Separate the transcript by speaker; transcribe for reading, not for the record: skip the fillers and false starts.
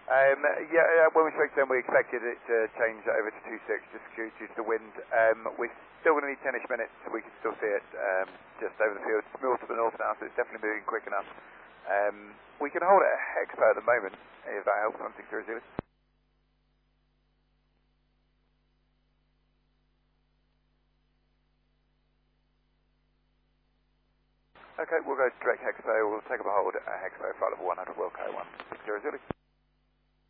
Speaker 1: Um, yeah, when we spoke to them, we expected it to change over to 2.6 just due to the wind. We're still going to need 10-ish minutes so we can still see it just over the field. It's more to the north now, so it's definitely moving quick enough. We can hold it at Hexpo at the moment, if that helps on 600. Okay, we'll go direct Hexpo. We'll take up a hold at Hexpo, flight level 100, Wilco 1, 600.